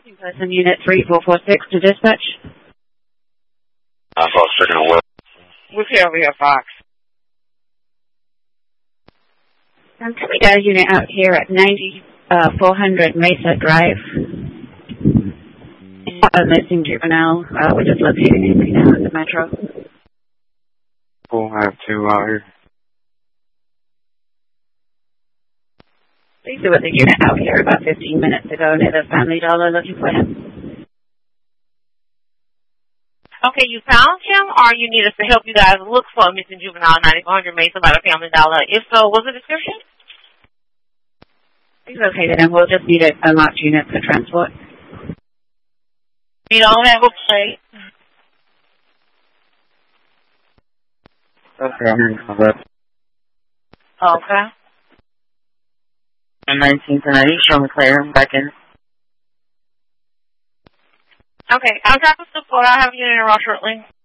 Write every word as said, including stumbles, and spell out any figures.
Person unit three four four six to dispatch. I thought second and west. What's here over here, Fox? Um, can we get a unit out here at ninety-four hundred Mesa Drive? A missing juvenile. Uh, we're just locating him right now at the metro. We'll have two out here. Please do with the unit out here about fifteen minutes ago near the Family Dollar looking for him. Okay, you found him, or you need us to help you guys look for a missing juvenile ninety-four hundred Mesa by the Family Dollar? If so, what's the description? He's located, and we'll just need a, a marked unit for transport. You don't have a plate. Okay, I'm hearing some of that. Okay. nineteenth and ninety, show me clear, I'm back in. Okay, I'll drop a support. I'll have you in a rush shortly.